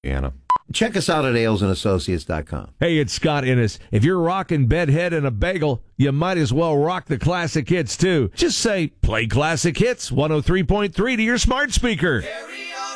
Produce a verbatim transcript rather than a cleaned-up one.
Anna. Check us out at ailes and associates dot com. Hey, it's Scott Innes. If you're rocking Bedhead and a Bagel, you might as well rock the classic hits, too. Just say, play classic hits, one oh three point three to your smart speaker. Carry